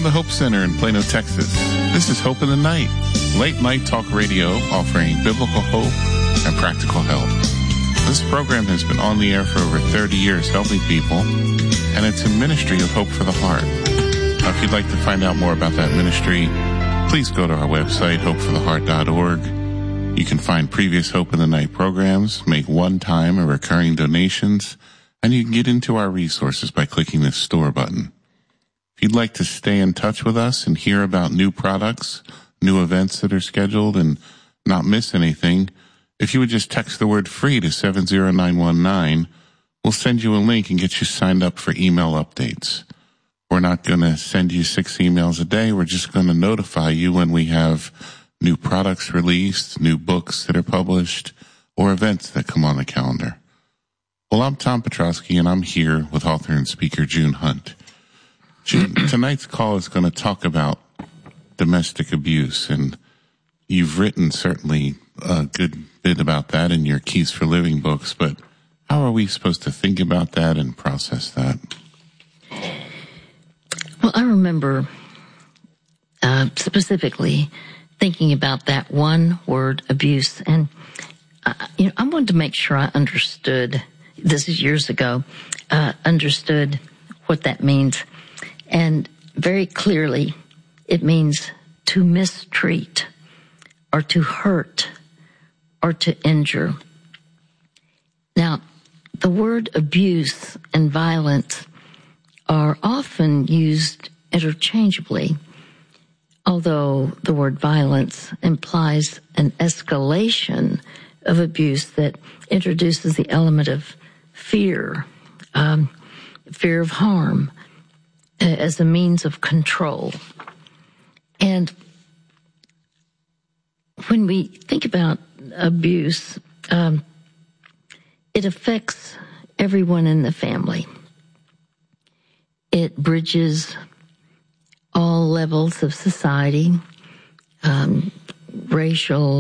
the Hope Center in Plano, Texas. This is Hope in the Night, late night talk radio offering biblical hope and practical help. This program has been on the air for over 30 years helping people, and it's a ministry of hope for the heart. Now, if you'd like to find out more about that ministry, please go to our website, hopefortheheart.org. You can find previous Hope in the Night programs, make one-time or recurring donations, and you can get into our resources by clicking the store button. If you'd like to stay in touch with us and hear about new products, new events that are scheduled, and not miss anything, if you would just text the word FREE to 70919, we'll send you a link and get you signed up for email updates. We're not going to send you 6 emails a day. We're just going to notify you when we have new products released, new books that are published, or events that come on the calendar. Well, I'm Tom Petrosky, and I'm here with author and speaker June Hunt. June, tonight's call is going to talk about domestic abuse, and you've written certainly a good bit about that in your Keys for Living books, but how are we supposed to think about that and process that? Well, I remember specifically thinking about that one word, abuse, and I wanted to make sure I understood, this is years ago, understood what that means. And very clearly, it means to mistreat or to hurt or to injure. Now, the word abuse and violence are often used interchangeably, although the word violence implies an escalation of abuse that introduces the element of fear, fear of harm, as a means of control. And when we think about abuse, it affects everyone in the family. It bridges all levels of society, racial,